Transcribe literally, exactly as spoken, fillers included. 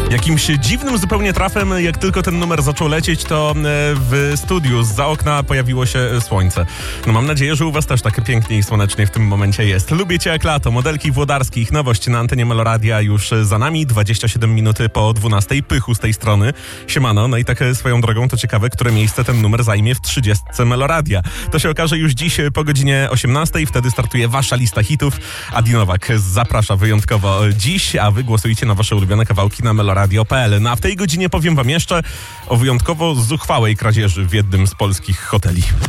Jakimś dziwnym zupełnie trafem, jak tylko ten numer zaczął lecieć, to w studiu zza okna pojawiło się słońce. No mam nadzieję, że u was też tak pięknie i słonecznie w tym momencie jest. Lubię cię jak lato, modelki włodarskich, nowość na antenie Meloradia już za nami, dwadzieścia siedem minuty po dwunastej, Pychu z tej strony. Siemano, no i tak swoją drogą to ciekawe, które miejsce ten numer zajmie w trzydziestce Meloradia. To się okaże już dziś po godzinie osiemnastej, wtedy startuje wasza lista hitów. Adi Nowak zaprasza wyjątkowo dziś, a wy głosujcie na wasze ulubione kawałki na meloradio kropka p l. No a w tej godzinie powiem wam jeszcze o wyjątkowo zuchwałej kradzieży w jednym z polskich hoteli.